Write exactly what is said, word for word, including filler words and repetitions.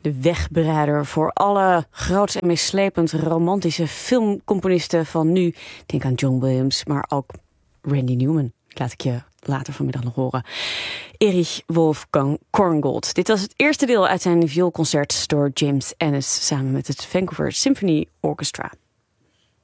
De wegbereider voor alle groots en meeslepend romantische filmcomponisten van nu. Denk aan John Williams, maar ook Randy Newman. Laat ik je later vanmiddag nog horen. Erich Wolfgang Korngold. Dit was het eerste deel uit zijn vioolconcert door James Ennis samen met het Vancouver Symphony Orchestra.